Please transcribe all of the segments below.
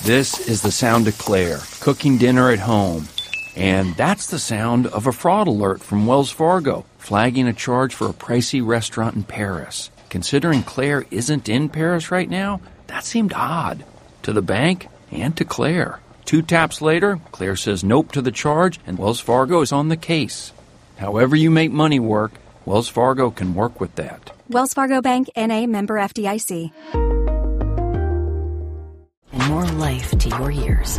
This is the sound of Claire, cooking dinner at home. And that's the sound of a fraud alert from Wells Fargo, flagging a charge for a pricey restaurant in Paris. Considering Claire isn't in Paris right now, that seemed odd. To the bank and to Claire. 2 taps later, Claire says nope to the charge, and Wells Fargo is on the case. However you make money work, Wells Fargo can work with that. Wells Fargo Bank, N.A., member FDIC. More life to your years.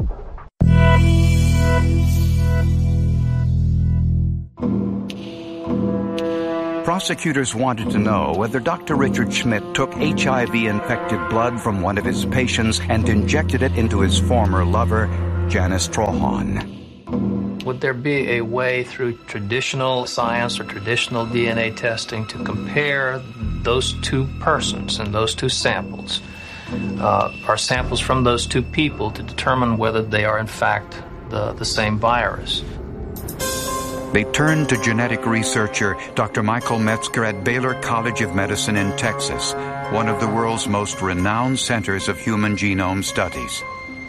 Prosecutors wanted to know whether Dr. Richard Schmidt took HIV-infected blood from one of his patients and injected it into his former lover, Janice Trahan. Would there be a way through traditional science or traditional DNA testing to compare those 2 persons and those 2 samples, or samples from those 2 people, to determine whether they are in fact the same virus? They turned to genetic researcher Dr. Michael Metzger at Baylor College of Medicine in Texas, one of the world's most renowned centers of human genome studies.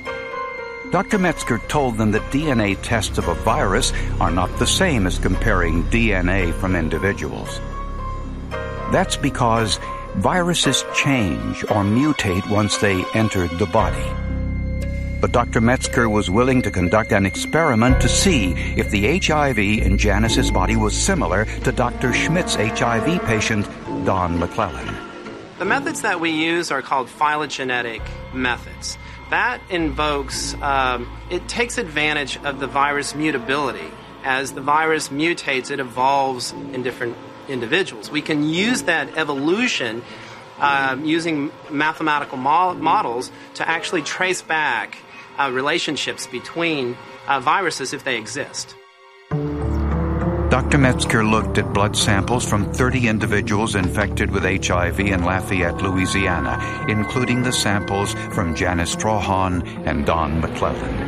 Dr. Metzger told them that DNA tests of a virus are not the same as comparing DNA from individuals. That's because viruses change or mutate once they enter the body. But Dr. Metzger was willing to conduct an experiment to see if the HIV in Janice's body was similar to Dr. Schmidt's HIV patient, Don McClellan. The methods that we use are called phylogenetic methods. That invokes, it takes advantage of the virus mutability. As the virus mutates, it evolves in different individuals. We can use that evolution using mathematical models to actually trace back relationships between viruses if they exist. Dr. Metzger looked at blood samples from 30 individuals infected with HIV in Lafayette, Louisiana, including the samples from Janice Trahan and Don McClellan.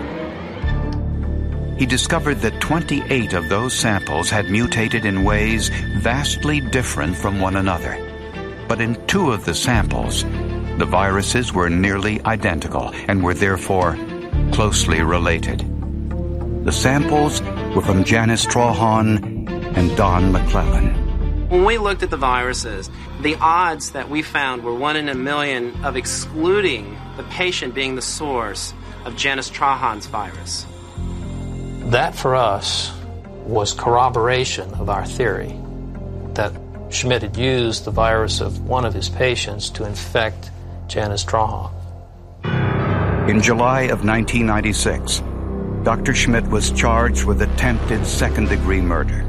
He discovered that 28 of those samples had mutated in ways vastly different from one another. But in 2 of the samples, the viruses were nearly identical and were therefore closely related. The samples were from Janice Trahan and Don McClellan. When we looked at the viruses, the odds that we found were 1 in a million of excluding the patient being the source of Janice Trahan's virus. That, for us, was corroboration of our theory that Schmidt had used the virus of one of his patients to infect Janice Trahan. In July of 1996, Dr. Schmidt was charged with attempted second-degree murder.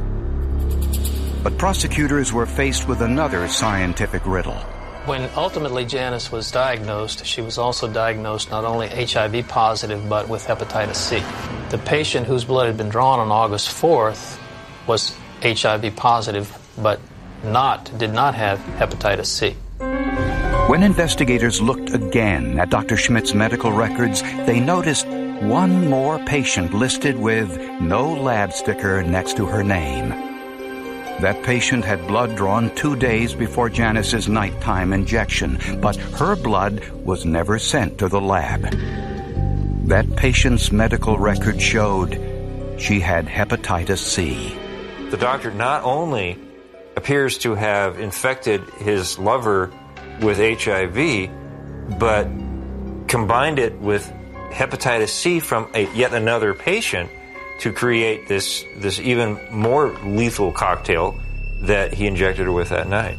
But prosecutors were faced with another scientific riddle. When ultimately Janice was diagnosed, she was also diagnosed not only HIV positive, but with hepatitis C. The patient whose blood had been drawn on August 4th was HIV positive, but did not have hepatitis C. When investigators looked again at Dr. Schmidt's medical records, they noticed one more patient listed with no lab sticker next to her name. That patient had blood drawn 2 days before Janice's nighttime injection, but her blood was never sent to the lab. That patient's medical record showed she had hepatitis C. The doctor not only appears to have infected his lover with HIV, but combined it with hepatitis C from yet another patient to create this even more lethal cocktail that he injected her with that night.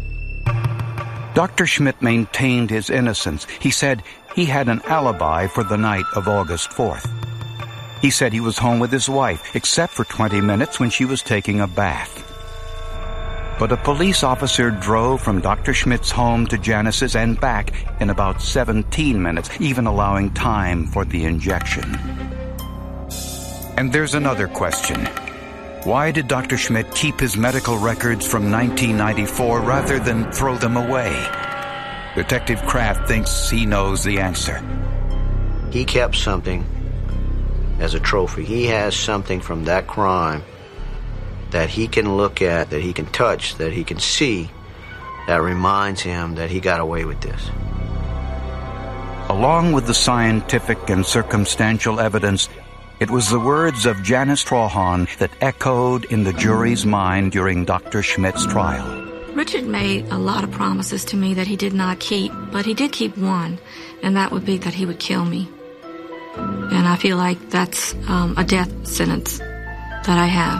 Dr. Schmidt maintained his innocence. He said he had an alibi for the night of August 4th. He said he was home with his wife, except for 20 minutes when she was taking a bath. But a police officer drove from Dr. Schmidt's home to Janice's and back in about 17 minutes, even allowing time for the injection. And there's another question. Why did Dr. Schmidt keep his medical records from 1994 rather than throw them away? Detective Kraft thinks he knows the answer. He kept something as a trophy. He has something from that crime that he can look at, that he can touch, that he can see, that reminds him that he got away with this. Along with the scientific and circumstantial evidence, it was the words of Janice Trahan that echoed in the jury's mind during Dr. Schmidt's trial. Richard made a lot of promises to me that he did not keep, but he did keep one, and that would be that he would kill me. And I feel like that's a death sentence that I have.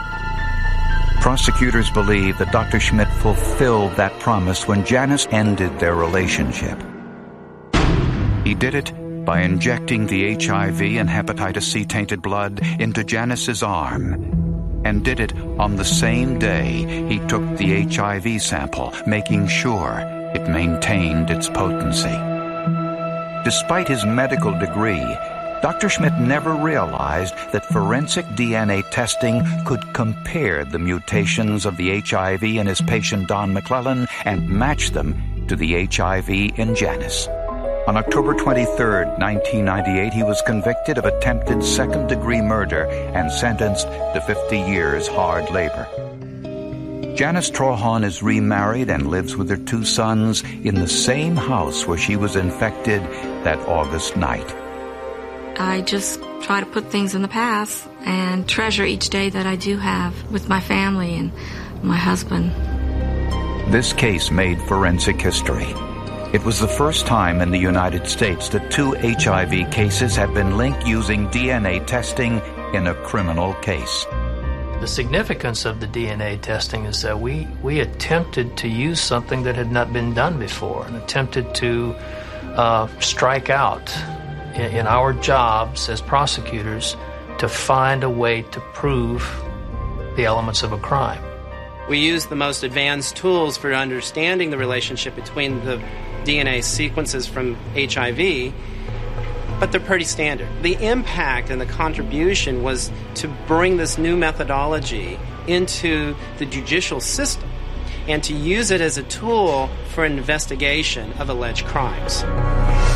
Prosecutors believe that Dr. Schmidt fulfilled that promise when Janice ended their relationship. He did it by injecting the HIV and hepatitis C tainted blood into Janice's arm, and did it on the same day he took the HIV sample, making sure it maintained its potency. Despite his medical degree, Dr. Schmidt never realized that forensic DNA testing could compare the mutations of the HIV in his patient Don McClellan and match them to the HIV in Janice. On October 23, 1998, he was convicted of attempted second-degree murder and sentenced to 50 years hard labor. Janice Trahan is remarried and lives with her 2 sons in the same house where she was infected that August night. I just try to put things in the past and treasure each day that I do have with my family and my husband. This case made forensic history. It was the first time in the United States that 2 HIV cases have been linked using DNA testing in a criminal case. The significance of the DNA testing is that we attempted to use something that had not been done before and attempted to strike out in our jobs as prosecutors to find a way to prove the elements of a crime. We use the most advanced tools for understanding the relationship between the DNA sequences from HIV, but they're pretty standard. The impact and the contribution was to bring this new methodology into the judicial system and to use it as a tool for investigation of alleged crimes.